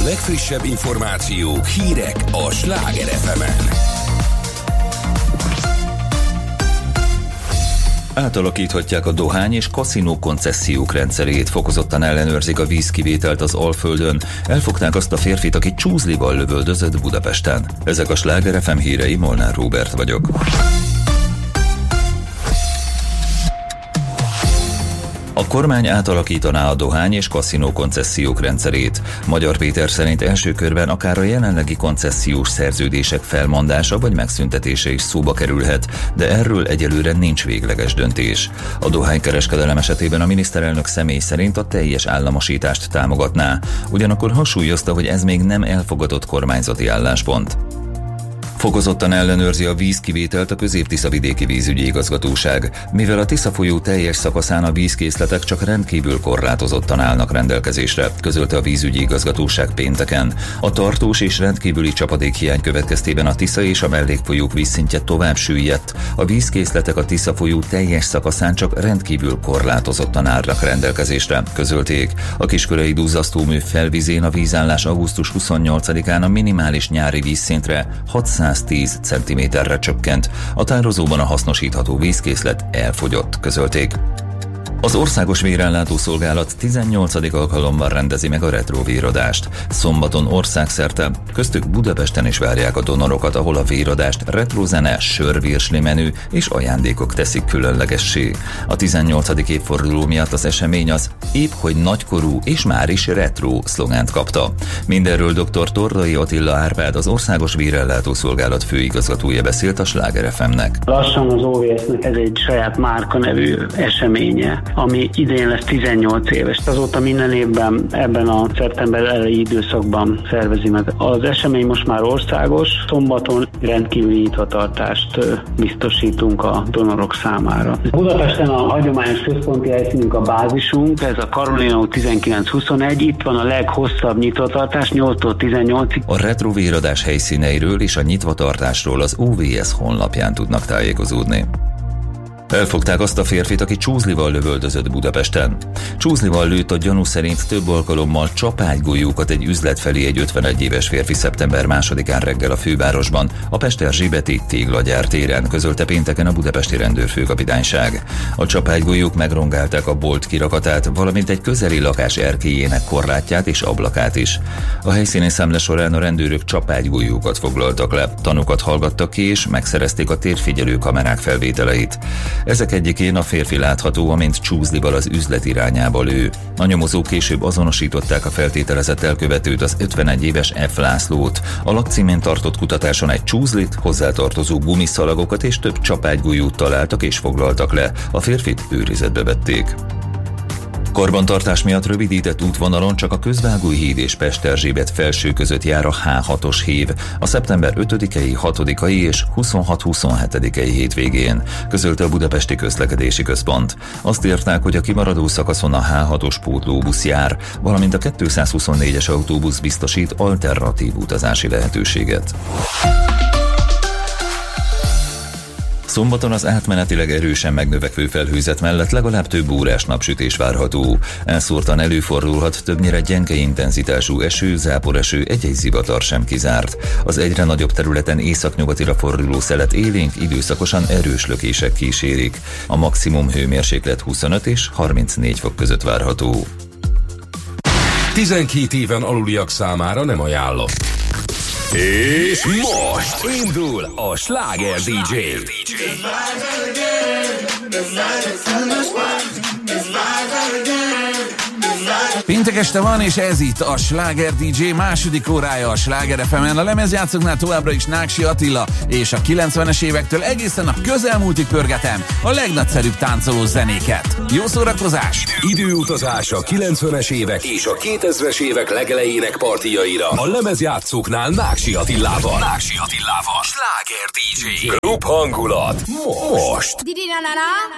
legfrissebb információk, hírek a Sláger FM-en. Átalakíthatják a dohány és kaszinó koncesziók rendszerét, fokozottan ellenőrzik a vízkivételt az Alföldön. Elfogták azt a férfit, aki csúzlival lövöldözött Budapesten. Ezek a Sláger FM hírei, Molnár Róbert vagyok. A kormány átalakítaná a dohány és kaszinó koncesziók rendszerét. Magyar Péter szerint első körben akár a jelenlegi koncesziós szerződések felmondása vagy megszüntetése is szóba kerülhet, de erről egyelőre nincs végleges döntés. A dohánykereskedelem esetében a miniszterelnök személy szerint a teljes államosítást támogatná, ugyanakkor hangsúlyozta, hogy ez még nem elfogadott kormányzati álláspont. Fokozottan ellenőrzi a vízkivételt a Közép-Tiszavidéki Vízügyi Igazgatóság, mivel a Tisza folyó teljes szakaszán a vízkészletek csak rendkívül korlátozottan állnak rendelkezésre, közölte a Vízügyi Igazgatóság pénteken. A tartós és rendkívüli csapadékhiány következtében a Tisza és a mellékfolyók vízszintje tovább süllyedt. A vízkészletek a Tisza folyó teljes szakaszán csak rendkívül korlátozottan állnak rendelkezésre, közölték. A Kiskörei duzzasztómű felvizén a vízállás augusztus 28-án a minimális nyári vízszintre 610 cm-re csökkent, a tározóban a hasznosítható vízkészlet elfogyott, közölték. Az Országos Vérellátó Szolgálat 18. alkalommal rendezi meg a retrovéradást. Szombaton országszerte, köztük Budapesten is várják a donorokat, ahol a véradást retrozene, sörvirsli menü és ajándékok teszik különlegessé. A 18. évforduló miatt az esemény az épp hogy nagykorú és már is retro szlogánt kapta. Mindenről dr. Tordai Attila Árpád, az Országos Vérellátó Szolgálat főigazgatója beszélt a Sláger FM-nek. Lassan az OVS-nek ez egy saját márkanevű eseménye, ami idén lesz 18 éves. Azóta minden évben ebben a szeptember elejé időszakban szervezi meg. Az esemény most már országos, szombaton rendkívüli nyitvatartást biztosítunk a donorok számára. Budapesten a hagyományos központi helyszínünk a bázisunk, ez a Karolina út 19-21, itt van a leghosszabb nyitvatartás, 8-tól 18-ig. A retrovéradás helyszíneiről és a nyitvatartásról az OVS honlapján tudnak tájékozódni. Elfogták azt a férfit, aki csúzlival lövöldözött Budapesten. Csúzlival lőtt a gyanú szerint több alkalommal csapágygolyókat egy üzlet felé egy 51 éves férfi szeptember 2-án reggel a fővárosban, a Pesterzsébeti Téglagyár téren, közölte pénteken a budapesti rendőrfőkapitányság. A csapágygolyók megrongálták a bolt kirakatát, valamint egy közeli lakás erkélyének korlátját és ablakát is. A helyszíni szemle során a rendőrök csapágygolyókat foglaltak le, tanúkat hallgattak ki és megszerezték a térfigyelő kamerák felvételeit. Ezek egyikén a férfi látható, amint csúzlival az üzlet irányába lő. A nyomozók később azonosították a feltételezett elkövetőt, az 51 éves F. Lászlót. A lakcímén tartott kutatáson egy csúzlit, hozzátartozó gumiszalagokat és több csapágygolyót találtak és foglaltak le. A férfit őrizetbe vették. Karbantartás miatt rövidített útvonalon csak a Közvágóhíd és Pesterzsébet felső között jár a H6-os hév a szeptember 5-i, 6-ai és 26-27-i hétvégén, közölte a Budapesti Közlekedési Központ. Azt írták, hogy a kimaradó szakaszon a H6-os pótlóbusz jár, valamint a 224-es autóbusz biztosít alternatív utazási lehetőséget. Szombaton az átmenetileg erősen megnövekvő felhőzet mellett legalább több órás napsütés várható. Elszórtan előfordulhat többnyire gyenge intenzitású eső, záporeső, egy-egy zivatar sem kizárt. Az egyre nagyobb területen északnyugatira forduló szelet élénk, időszakosan erős lökések kísérik. A maximum hőmérséklet 25 és 34 fok között várható. 12 éven aluliak számára nem ajánlott. És most indul a Sláger DJ. Péntek este van, és ez itt a Sláger DJ második órája a Sláger FM-en. A lemezjátszóknál továbbra is Náksi Attila, és a 90-es évektől egészen a közelmúltig pörgetem a legnagyszerűbb táncoló zenéket. Jó szórakozás! Időutazás a 90-es évek és a 2000-es évek legelejének partiaira a lemezjátszóknál Náksi Attilával. Sláger DJ. Klub hangulat. Most!